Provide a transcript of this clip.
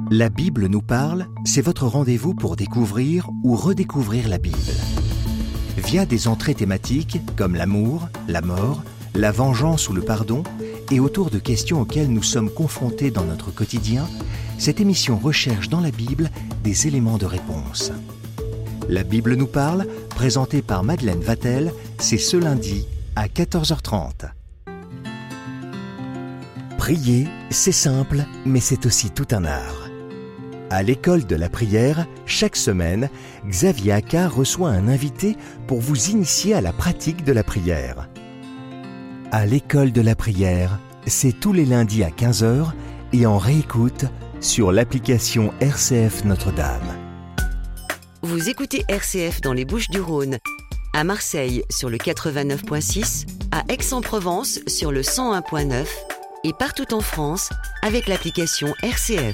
La Bible nous parle, c'est votre rendez-vous pour découvrir ou redécouvrir la Bible. Via des entrées thématiques comme l'amour, la mort, la vengeance ou le pardon, et autour de questions auxquelles nous sommes confrontés dans notre quotidien, cette émission recherche dans la Bible des éléments de réponse. La Bible nous parle, présentée par Madeleine Vatel, c'est ce lundi à 14h30. Prier, c'est simple, mais c'est aussi tout un art. À l'école de la prière, chaque semaine, Xavier Accard reçoit un invité pour vous initier à la pratique de la prière. À l'école de la prière, c'est tous les lundis à 15h et en réécoute sur l'application RCF Notre-Dame. Vous écoutez RCF dans les Bouches-du-Rhône, à Marseille sur le 89.6, à Aix-en-Provence sur le 101.9 et partout en France avec l'application RCF.